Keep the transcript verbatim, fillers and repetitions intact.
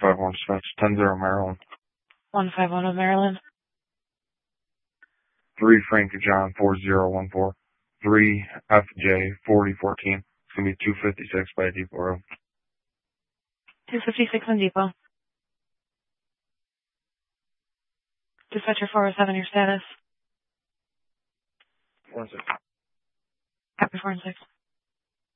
five one dispatch, ten zero Maryland. one five one of Maryland. three Frank John four zero one four. three F J forty fourteen. It's going to be two fifty-six by Depot Road. two fifty-six on Depot. Dispatcher four oh seven, your status. four and six. Copy four and six.